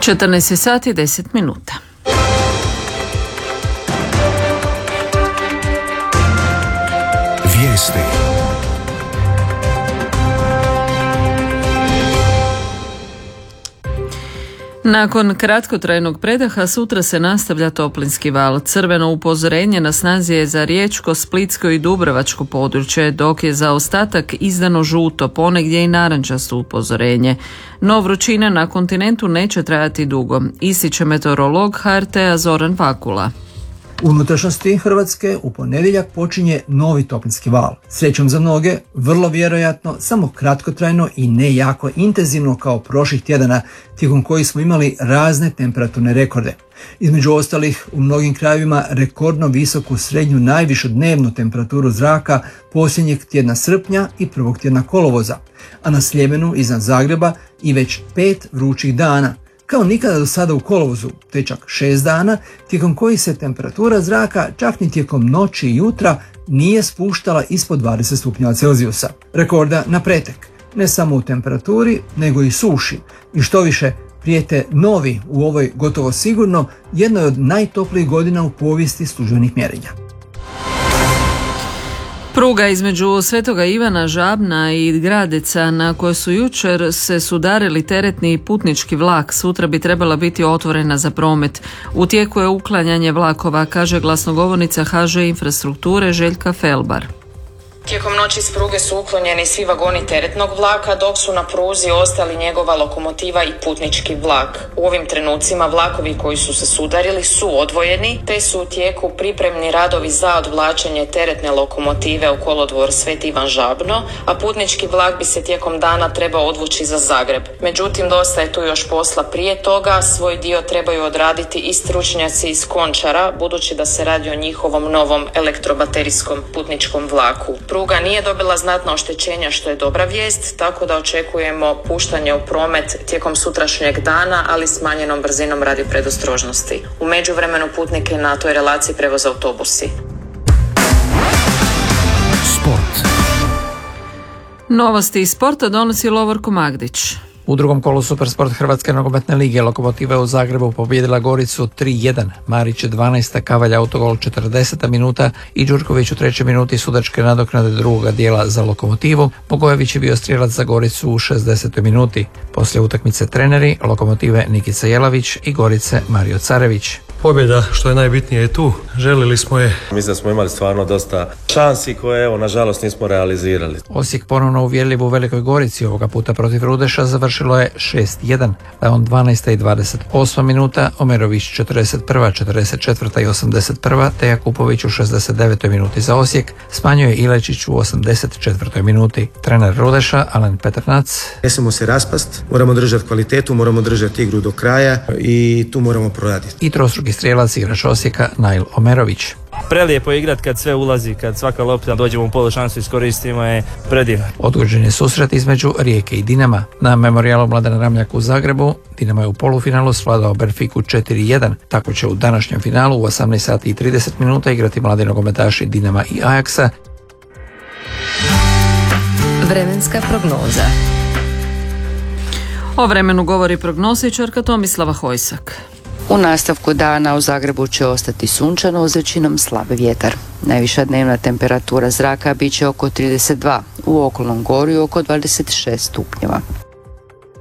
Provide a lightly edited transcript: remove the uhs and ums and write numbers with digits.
14 sati i 10 minuta. Vijesti. Nakon kratkotrajnog predaha sutra se nastavlja toplinski val. Crveno upozorenje na snazi je za riječko, splitsko i dubrovačko područje, dok je za ostatak izdano žuto, ponegdje i narančasto upozorenje. No vrućina na kontinentu neće trajati dugo, ističe meteorolog HRT-a Zoran Vakula. U unutrašnjosti Hrvatske u ponedjeljak počinje novi toplinski val. Srećom za mnoge, vrlo vjerojatno, samo kratkotrajno i ne jako intenzivno kao prošlih tjedana, tijekom kojih smo imali razne temperaturne rekorde. Između ostalih, u mnogim krajevima rekordno visoku srednju najvišu dnevnu temperaturu zraka posljednjeg tjedna srpnja i prvog tjedna kolovoza, a na Sljemenu iznad Zagreba i već 5 vrućih dana. Kao nikada do sada u kolovozu, te čak 6 dana, tijekom kojih se temperatura zraka čak ni tijekom noći i jutra nije spuštala ispod 20 stupnjeva Celzijusa. Rekorda na pretek, ne samo u temperaturi, nego i suši. I što više, prijete novi u ovoj gotovo sigurno jednoj od najtoplijih godina u povijesti službenih mjerenja. Pruga između Svetoga Ivana Žabna i Gradeca, na kojoj su jučer se sudarili teretni i putnički vlak, sutra bi trebala biti otvorena za promet. U tijeku je uklanjanje vlakova, kaže glasnogovornica HŽ Infrastrukture Željka Felbar. Tijekom noći s pruge su uklonjeni svi vagoni teretnog vlaka, dok su na pruzi ostali njegova lokomotiva i putnički vlak. U ovim trenucima vlakovi koji su se sudarili su odvojeni, te su u tijeku pripremni radovi za odvlačenje teretne lokomotive u kolodvor Sveti Ivan Žabno, a putnički vlak bi se tijekom dana trebao odvući za Zagreb. Međutim, dosta je tu još posla prije toga, svoj dio trebaju odraditi i stručnjaci iz Končara, budući da se radi o njihovom novom elektrobaterijskom putničkom vlaku. Pruga nije dobila znatna oštećenja, što je dobra vijest, tako da očekujemo puštanje u promet tijekom sutrašnjeg dana, ali smanjenom brzinom radi predostrožnosti. U međuvremenu putnike na toj relaciji prevoze autobusi. Sport. Novosti iz sporta donosi Lovorko Magdić. U drugom kolu Supersport Hrvatske nogometne lige Lokomotiva u Zagrebu pobijedila Goricu 3-1. Marić 12. Kavalj autogol 40. minuta i Đurković u 3. minuti sudačke nadoknade drugoga dijela za Lokomotivu. Bogojević je bio strijelac za Goricu u 60. minuti. Poslije utakmice treneri Lokomotive Nikica Jelavić i Gorice Mario Carević. Pobjeda, što je najbitnije, je tu. Želili smo je. Mislim da smo imali stvarno dosta šansi koje, nažalost, nismo realizirali. Osijek ponovno uvjerljiv u Velikoj Gorici, ovoga puta protiv Rudeša, završilo je 6-1. Leon 12. i 28. minuta, Omerović 41., 44. i 81. te Jakupović u 69. minuti za Osijek, smanjuje Ilečić u 84. minuti. Trener Rudeša, Alen Petrnac. Ne smijemo se raspast, moramo držati kvalitetu, moramo držati igru do kraja i tu moramo proraditi. I trostruki strijelac igrač Osijeka Nail Omerović. Prelijepo je igrat kad sve ulazi, kad svaka lopta dođemo u polu šansu iskoristimo, je predivno. Odgođen je susret između Rijeke i Dinama. Na memorijalu Mladena Ramljaka u Zagrebu Dinamo je u polufinalu svladao Benfiku 4-1. Tako će u današnjem finalu u 18 sati i 30 minuta igrati mladi nogometaši Dinama i Ajaxa. Vremenska prognoza. O vremenu govori prognostičarka Tomislava Hojsak. U nastavku dana u Zagrebu će ostati sunčano uz većinom slab vjetar. Najviša dnevna temperatura zraka bit će oko 32, u okolnom Gorju oko 26 stupnjeva.